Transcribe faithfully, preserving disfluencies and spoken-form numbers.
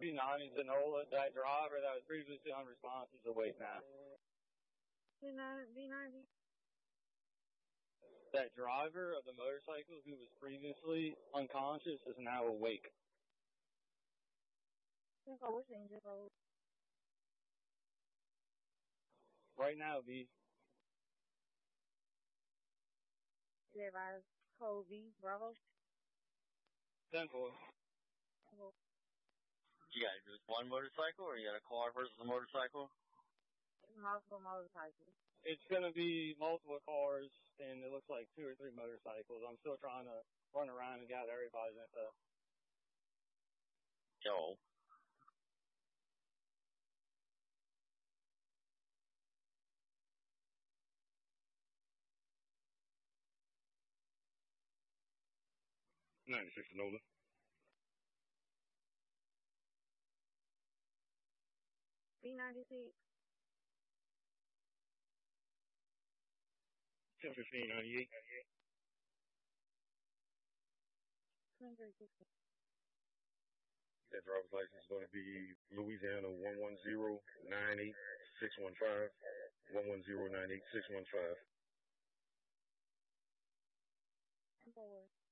ninety Tanola, that driver that was previously unresponsive is awake now. V ninety? That driver of the motorcycle who was previously unconscious is now awake. Right now, V. Code V, Bravo. ten four. You got just one motorcycle, or you got a car versus a motorcycle? Multiple motorcycles. It's going to be multiple cars, and it looks like two or three motorcycles. I'm still trying to run around and gather everybody's info. Yo. ninety-six Tanola. V ninety-six. ten fifteen ninety-eight. That driver's license is going to be Louisiana one one zero nine eight six one five. one one zero nine eight six one five. Four.